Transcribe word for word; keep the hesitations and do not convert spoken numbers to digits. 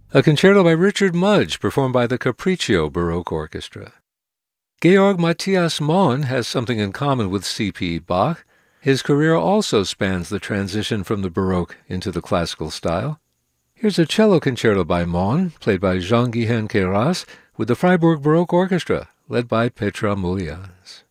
A concerto by Richard Mudge, performed by the Capriccio Baroque Orchestra. Georg Matthias Mohn has something in common with C P Bach. His career also spans the transition from the Baroque into the classical style. Here's a cello concerto by Mohn, played by Jean-Guihen Queyras, with the Freiburg Baroque Orchestra, led by Petra Mulians.